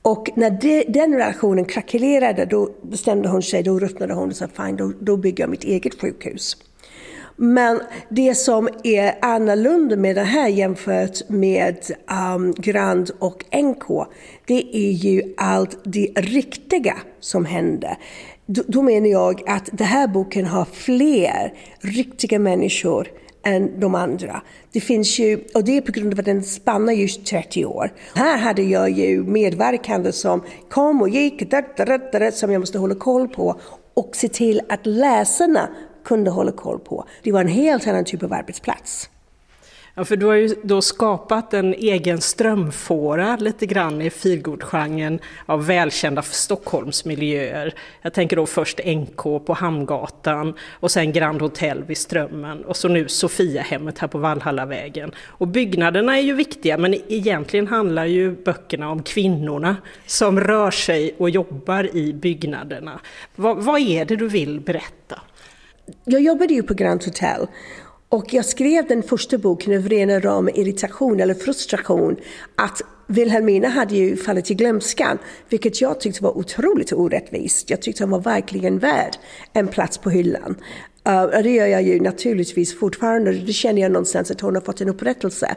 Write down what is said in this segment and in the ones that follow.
Och när den relationen krackelerade, då bestämde hon sig, då ruttnade hon och sa fine, då bygger jag mitt eget sjukhus. Men det som är annorlunda med det här jämfört med Grand och NK, det är ju allt det riktiga som hände. Då menar jag att den här boken har fler riktiga människor än de andra. Det finns ju, och det är på grund av att den spannar just 30 år. Här hade jag ju medverkande som kom och gick, som jag måste hålla koll på och se till att läsarna kunde hålla koll på. Det var en helt annan typ av arbetsplats. Ja, för du har ju då skapat en egen strömfåra lite grann i feelgood-genren av välkända Stockholmsmiljöer. Jag tänker då först NK på Hamngatan och sen Grand Hotel vid Strömmen och så nu Sofiahemmet här på Valhallavägen. Och byggnaderna är ju viktiga, men egentligen handlar ju böckerna om kvinnorna som rör sig och jobbar i byggnaderna. Vad är det du vill berätta? Jag jobbade ju på Grand Hotel. Och jag skrev den första boken av rena ram irritation eller frustration att Wilhelmina hade ju fallit i glömskan, vilket jag tyckte var otroligt orättvist. Jag tyckte hon var verkligen värd en plats på hyllan. Och det gör jag ju naturligtvis fortfarande. Det känner jag någonstans att hon har fått en upprättelse.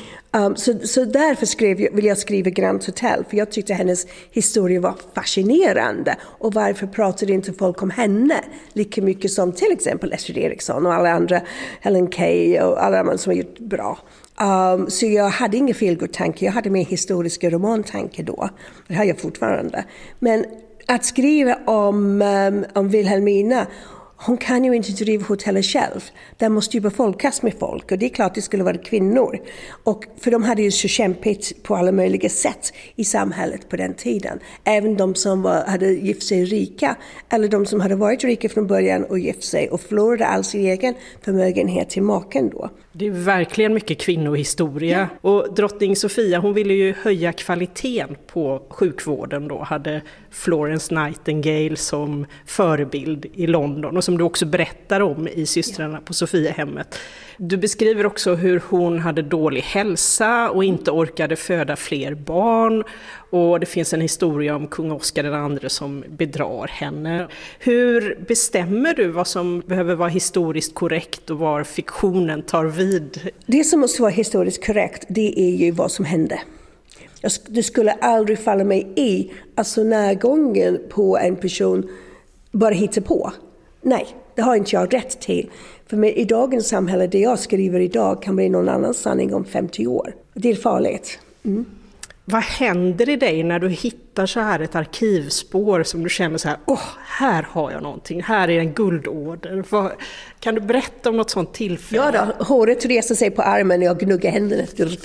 Så därför vill jag skriva Grand Hotel. För jag tyckte hennes historia var fascinerande. Och varför pratade inte folk om henne lika mycket som till exempel Estrid Eriksson och alla andra, Helen Kay och alla andra som har gjort bra. Så jag hade ingen feelgood-tanke. Jag hade mer historiska romantanke då. Det har jag fortfarande. Men att skriva om Wilhelmina, hon kan ju inte driva hotellet själv. Där måste ju befolkas med folk. Och det är klart det skulle vara kvinnor. Och för de hade ju så kämpigt på alla möjliga sätt i samhället på den tiden. Även de som hade gift sig rika. Eller de som hade varit rika från början och gift sig. Och förlorade all sin egen förmögenhet till maken då. Det är verkligen mycket kvinnohistoria. Ja. Och drottning Sofia, hon ville ju höja kvaliteten på sjukvården då. Hade Florence Nightingale som förebild i London. Och som du också berättar om i Systrarna på Sofiahemmet. Du beskriver också hur hon hade dålig hälsa och inte orkade föda fler barn. Och det finns en historia om kung Oscar II som bedrar henne. Hur bestämmer du vad som behöver vara historiskt korrekt och var fiktionen tar vid? Det som måste vara historiskt korrekt, det är ju vad som hände. Det skulle aldrig falla mig i alltså närgången på en person bara hitta på. Nej, det har inte jag rätt till. För i dagens samhälle, det jag skriver idag kan bli någon annan sanning om 50 år. Det är farligt. Mm. Vad händer i dig när du hittar så här ett arkivspår som du känner så här, här har jag någonting, här är en guldåder. Kan du berätta om något sånt tillfälle? Ja då, håret reser sig på armen och jag gnuggar händerna.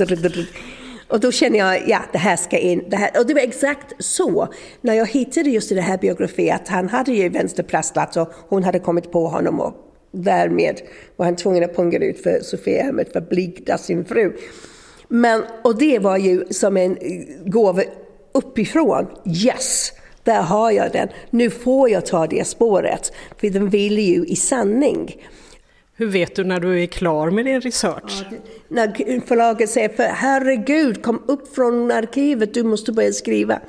Och då känner jag, det här ska in. Och det var exakt så. När jag hittade just det här biografi att han hade ju vänsterprasslat och hon hade kommit på honom och därmed var han tvungen att punga ut för Sofiahemmet för att blidka sin fru. Och det var ju som en gåva uppifrån. Yes, där har jag den. Nu får jag ta det spåret. För den vill ju i sanning. Hur vet du när du är klar med din research? Ja, när förlaget säger, herregud, kom upp från arkivet, du måste börja skriva.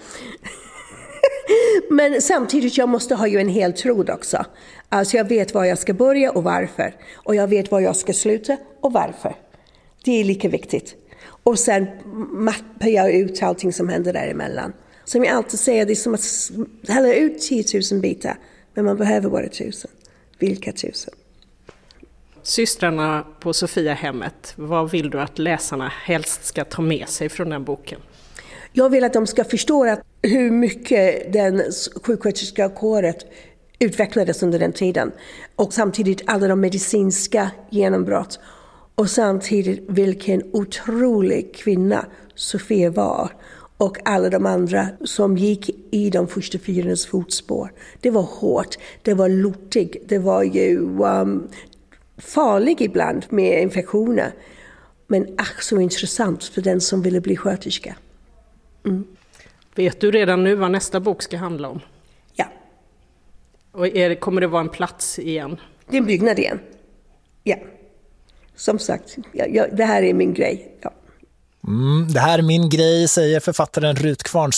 Men samtidigt, jag måste ha ju en hel tråd också. Alltså jag vet var jag ska börja och varför. Och jag vet var jag ska sluta och varför. Det är lika viktigt. Och sen mappar jag ut allting som händer däremellan. Som jag alltid säger, det är som att hälla ut 10 000 bitar. Men man behöver bara 1000. Vilka 1000? Systrarna på Sofiahemmet, vad vill du att läsarna helst ska ta med sig från den boken? Jag vill att de ska förstå hur mycket den sjuksköterska kåret utvecklades under den tiden. Och samtidigt alla de medicinska genombrott. Och samtidigt vilken otrolig kvinna Sofia var. Och alla de andra som gick i de första fyrornas fotspår. Det var hårt, det var lortigt, det var ju farligt ibland med infektioner. Men så intressant för den som ville bli sköterska. Mm. Vet du redan nu vad nästa bok ska handla om? Ja. Och kommer det vara en plats igen? Det är en byggnad igen. Ja. Som sagt, det här är min grej. Ja. Det här är min grej, säger författaren Rut Kvarnström